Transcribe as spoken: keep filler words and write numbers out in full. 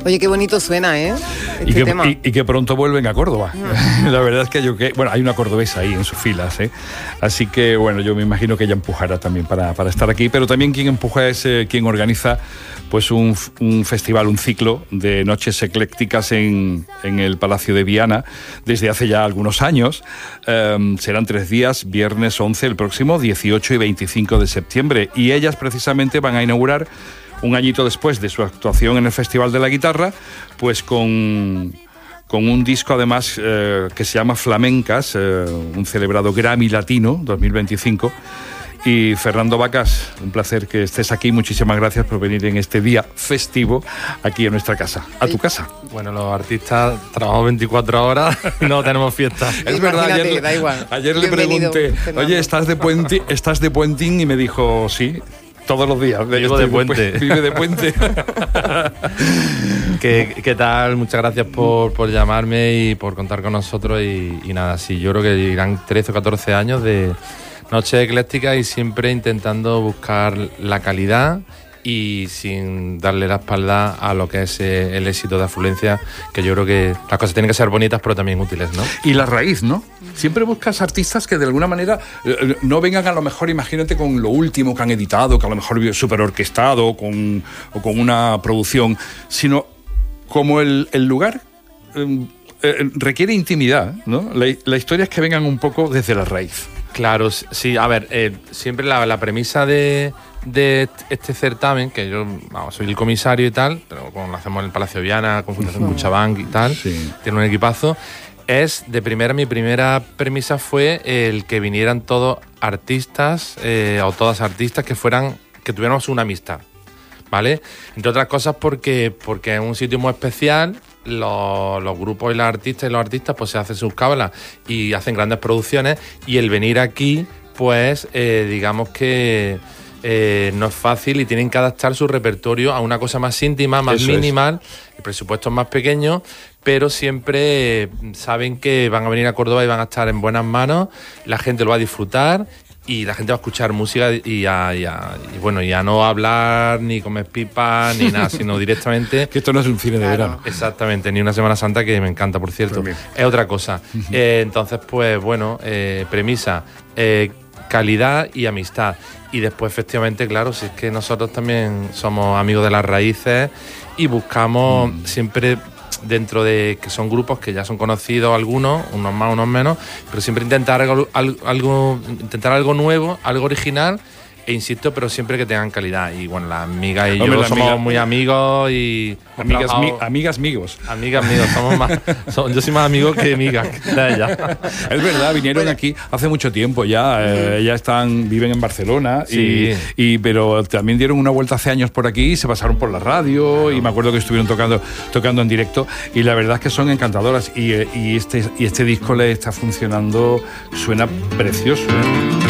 Oye, qué bonito suena, ¿eh? Este y, que, tema. y, y que pronto vuelven a Córdoba. Mm. La verdad es que yo que... Bueno, hay una cordobesa ahí en sus filas, ¿eh? Así que, bueno, yo me imagino que ella empujará también para, para estar aquí. Pero también quien empuja es eh, quien organiza pues un, un festival, un ciclo de noches eclécticas en, en el Palacio de Viana desde hace ya algunos años. Um, serán tres días, viernes once, el próximo dieciocho y veinticinco de septiembre. Y ellas precisamente van a inaugurar, un añito después de su actuación en el Festival de la Guitarra, pues con... con un disco además eh, que se llama Flamencas, eh, un celebrado Grammy Latino dos mil veinticinco. Y Fernando Vacas, un placer que estés aquí. Muchísimas gracias por venir en este día festivo aquí en nuestra casa, a tu casa. Bueno, los artistas trabajamos veinticuatro horas y no tenemos fiesta. Es verdad, ayer, da igual. ayer le pregunté, Fernando. Oye, ¿estás de puente, ¿estás de puentín? Y me dijo, sí. Todos los días. Vivo de puente. Vive de puente. ¿Qué, ¿Qué tal? Muchas gracias por, por llamarme y por contar con nosotros. Y, y nada, sí, yo creo que irán trece o catorce años de noches eclécticas y siempre intentando buscar la calidad y sin darle la espalda a lo que es eh, el éxito de Afluencia, que yo creo que las cosas tienen que ser bonitas pero también útiles, ¿no? Y la raíz, ¿no? Siempre buscas artistas que de alguna manera eh, no vengan a lo mejor, imagínate, con lo último que han editado, que a lo mejor es súper orquestado con, o con una producción, sino como el, el lugar eh, eh, requiere intimidad, ¿no? La, la historia es que vengan un poco desde la raíz. Claro, sí, a ver, eh, siempre la, la premisa de... de este certamen, que yo vamos, soy el comisario y tal, pero como lo hacemos en el Palacio de Viana, con Fundación Cuchabank y tal, sí. Tiene un equipazo, es de primera, mi primera premisa fue el que vinieran todos artistas, eh, o todas artistas que fueran, que tuviéramos una amistad, ¿vale? Entre otras cosas porque, porque es un sitio muy especial, los, los grupos y los artistas y los artistas pues se hacen sus cábalas y hacen grandes producciones, y el venir aquí, pues, eh, digamos que Eh, no es fácil y tienen que adaptar su repertorio a una cosa más íntima, más Eso minimal, es. El presupuesto es más pequeño, pero siempre saben que van a venir a Córdoba y van a estar en buenas manos, la gente lo va a disfrutar y la gente va a escuchar música y a, y a, y bueno, y a no hablar ni comer pipas ni nada, sino directamente... Que esto no es un cine de verano. Exactamente, ni una Semana Santa, que me encanta, por cierto. También. Es otra cosa. Uh-huh. eh, entonces, pues bueno, eh, premisa, eh, calidad y amistad. Y después, efectivamente, claro, si es que nosotros también somos amigos de las raíces y buscamos mm. siempre, dentro de que son grupos que ya son conocidos algunos, unos más, unos menos, pero siempre intentar algo, algo, intentar algo nuevo, algo original, e insisto, pero siempre que tengan calidad. Y bueno, las amigas y Hombre, yo somos amiga, muy amigos y... Amigas, mi, amigas, amigos. Amigas, amigos, somos más... Son, yo soy más amigo que amiga de ella. Es verdad, vinieron aquí hace mucho tiempo ya, eh, ya están, viven en Barcelona, sí. y, y, pero también dieron una vuelta hace años por aquí, se pasaron por la radio, claro. Y me acuerdo que estuvieron tocando, tocando en directo, y la verdad es que son encantadoras, y, y, este, y este disco le está funcionando, suena precioso, ¿eh?